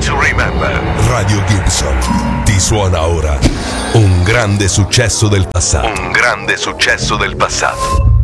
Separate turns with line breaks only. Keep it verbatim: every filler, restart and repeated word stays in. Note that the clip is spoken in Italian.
to remember.
Radio Gibson ti suona ora un grande successo del passato.
Un grande successo del passato.